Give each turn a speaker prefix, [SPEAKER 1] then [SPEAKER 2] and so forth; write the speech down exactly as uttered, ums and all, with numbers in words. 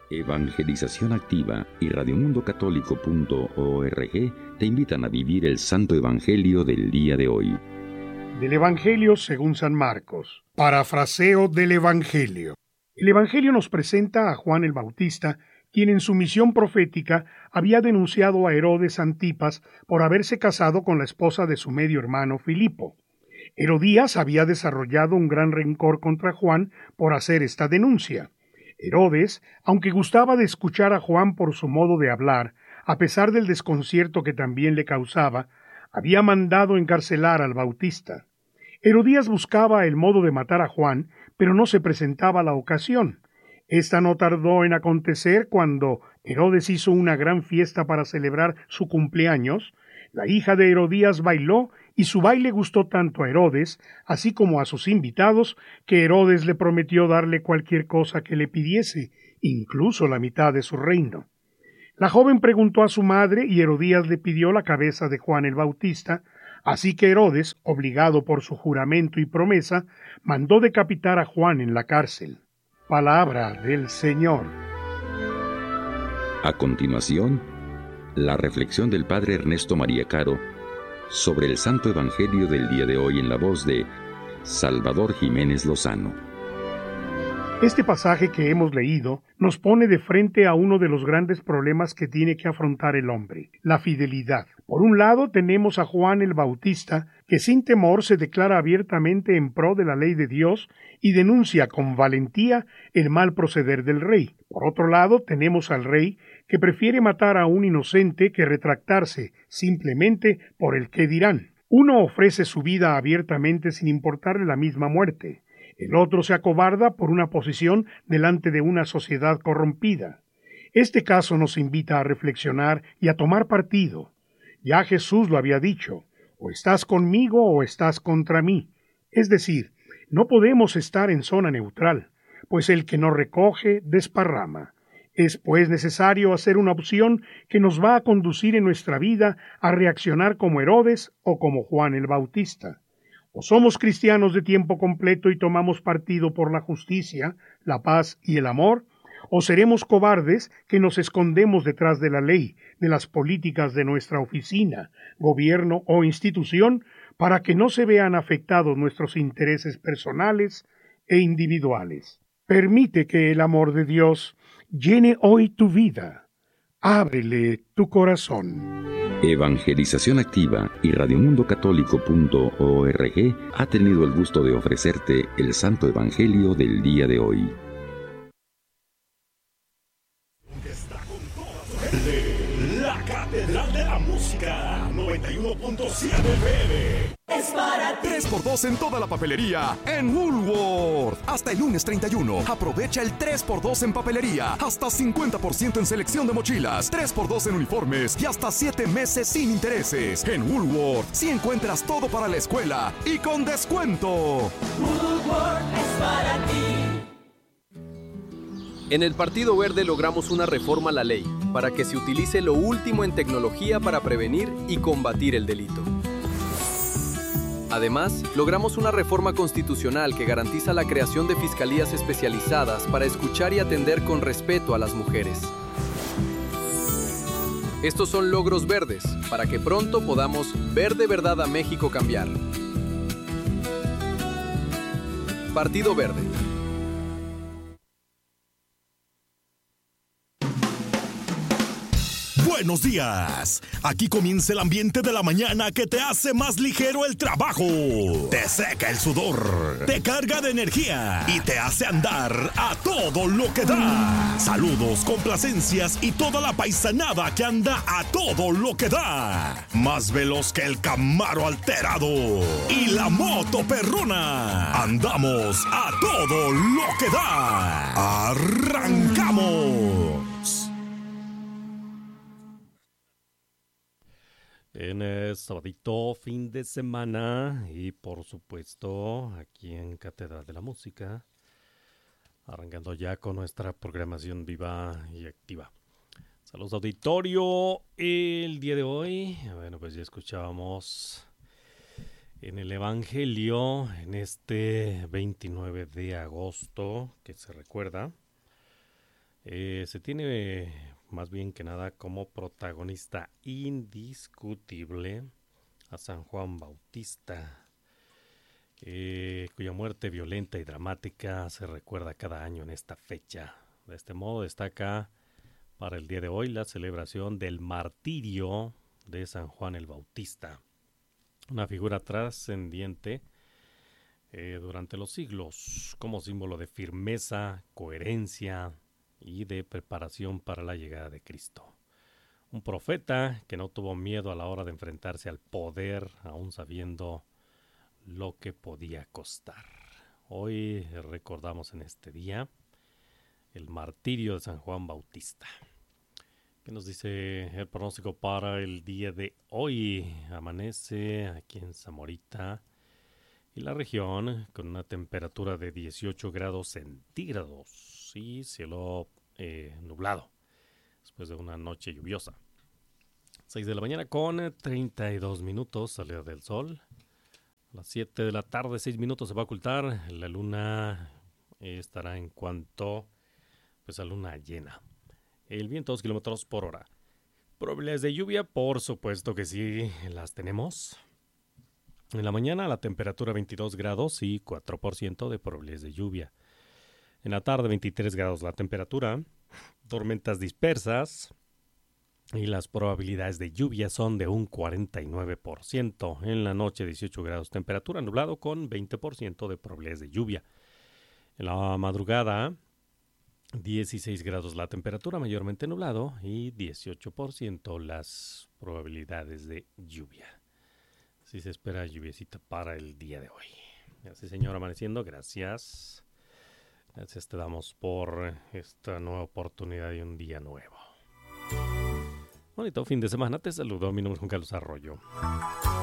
[SPEAKER 1] Evangelización Activa y radio mundo católico punto org te invitan a vivir el Santo Evangelio del día de hoy.
[SPEAKER 2] Del Evangelio según San Marcos. Parafraseo del Evangelio. El Evangelio nos presenta a Juan el Bautista, quien en su misión profética había denunciado a Herodes Antipas por haberse casado con la esposa de su medio hermano Filipo. Herodías había desarrollado un gran rencor contra Juan por hacer esta denuncia. Herodes, aunque gustaba de escuchar a Juan por su modo de hablar, a pesar del desconcierto que también le causaba, había mandado encarcelar al Bautista. Herodías buscaba el modo de matar a Juan, pero no se presentaba la ocasión. Esta no tardó en acontecer cuando Herodes hizo una gran fiesta para celebrar su cumpleaños. La hija de Herodías bailó, y su baile gustó tanto a Herodes, así como a sus invitados, que Herodes le prometió darle cualquier cosa que le pidiese, incluso la mitad de su reino. La joven preguntó a su madre, y Herodías le pidió la cabeza de Juan el Bautista, así que Herodes, obligado por su juramento y promesa, mandó decapitar a Juan en la cárcel. Palabra del Señor.
[SPEAKER 1] A continuación, la reflexión del Padre Ernesto María Caro sobre el Santo Evangelio del día de hoy en la voz de Salvador Jiménez Lozano.
[SPEAKER 2] Este pasaje que hemos leído nos pone de frente a uno de los grandes problemas que tiene que afrontar el hombre, la fidelidad. Por un lado tenemos a Juan el Bautista, que sin temor se declara abiertamente en pro de la ley de Dios y denuncia con valentía el mal proceder del rey. Por otro lado tenemos al rey, que prefiere matar a un inocente que retractarse simplemente por el qué dirán. Uno ofrece su vida abiertamente sin importarle la misma muerte. El otro se acobarda por una posición delante de una sociedad corrompida. Este caso nos invita a reflexionar y a tomar partido. Ya Jesús lo había dicho, o estás conmigo o estás contra mí. Es decir, no podemos estar en zona neutral, pues el que no recoge, desparrama. Es pues necesario hacer una opción que nos va a conducir en nuestra vida a reaccionar como Herodes o como Juan el Bautista. O somos cristianos de tiempo completo y tomamos partido por la justicia, la paz y el amor, o seremos cobardes que nos escondemos detrás de la ley, de las políticas de nuestra oficina, gobierno o institución, para que no se vean afectados nuestros intereses personales e individuales. Permite que el amor de Dios llene hoy tu vida. Ábrele tu corazón.
[SPEAKER 1] Evangelización Activa y radio mundo católico punto org ha tenido el gusto de ofrecerte el Santo Evangelio del día de hoy.
[SPEAKER 3] La Catedral de la Música, noventa y uno punto siete F M.
[SPEAKER 4] Es para ti.
[SPEAKER 5] tres por dos en toda la papelería en Woolworth. Hasta el lunes treinta y uno. Aprovecha el tres por dos en papelería. Hasta cincuenta por ciento en selección de mochilas. tres por dos en uniformes y hasta siete meses sin intereses. En Woolworth sí encuentras todo para la escuela y con descuento.
[SPEAKER 4] Woolworth es para ti.
[SPEAKER 6] En el Partido Verde logramos una reforma a la ley para que se utilice lo último en tecnología para prevenir y combatir el delito. Además, logramos una reforma constitucional que garantiza la creación de fiscalías especializadas para escuchar y atender con respeto a las mujeres. Estos son logros verdes, para que pronto podamos ver de verdad a México cambiar. Partido Verde.
[SPEAKER 3] Buenos días. Aquí comienza el ambiente de la mañana que te hace más ligero el trabajo. Te seca el sudor, te carga de energía y te hace andar a todo lo que da. Saludos, complacencias y toda la paisanada que anda a todo lo que da. Más veloz que el Camaro alterado y la moto perrona. Andamos a todo lo que da. Arrancamos.
[SPEAKER 7] En el sabadito fin de semana y por supuesto aquí en Catedral de la Música, arrancando ya con nuestra programación viva y activa. Saludos auditorio, el día de hoy, bueno pues ya escuchábamos en el Evangelio en este veintinueve de agosto, que se recuerda, Eh, se tiene eh, más bien que nada como protagonista indiscutible a San Juan Bautista, eh, cuya muerte violenta y dramática se recuerda cada año en esta fecha. De este modo destaca para el día de hoy la celebración del martirio de San Juan el Bautista, una figura trascendiente eh, durante los siglos como símbolo de firmeza, coherencia y de preparación para la llegada de Cristo. Un profeta que no tuvo miedo a la hora de enfrentarse al poder, aún sabiendo lo que podía costar. Hoy recordamos en este día el martirio de San Juan Bautista. ¿Qué nos dice el pronóstico para el día de hoy? Amanece aquí en Zamorita y la región con una temperatura de dieciocho grados centígrados y cielo eh, nublado después de una noche lluviosa. seis de la mañana con treinta y dos minutos, salida del sol. A las siete de la tarde, seis minutos se va a ocultar. La luna eh, estará en cuanto pues a luna llena. El viento dos kilómetros por hora. Probabilidades de lluvia, por supuesto que sí, las tenemos. En la mañana la temperatura veintidós grados y cuatro por ciento de probabilidades de lluvia. En la tarde veintitrés grados la temperatura. Tormentas dispersas. Y las probabilidades de lluvia son de un cuarenta y nueve por ciento. En la noche dieciocho grados temperatura, nublado con veinte por ciento de probabilidades de lluvia. En la madrugada dieciséis grados la temperatura, mayormente nublado, y dieciocho por ciento las probabilidades de lluvia. Así se espera lluviecita para el día de hoy. Así, señor, amaneciendo, gracias. Gracias te damos por esta nueva oportunidad y un día nuevo. Bonito fin de semana, te saludo, mi nombre es Juan Carlos Arroyo.